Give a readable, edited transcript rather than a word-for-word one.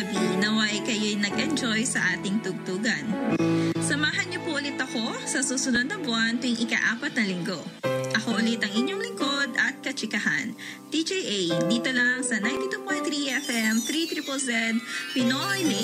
gabi. Naway kayo'y nag-enjoy sa ating tugtugan. Samahan niyo po ulit ako sa susunod na buwan tuwing ika-4 na linggo. Ako ulit ang inyong lingkod at kachikahan, TJA, dito lang sa 92.3 FM, 3ZZZ, Pinoy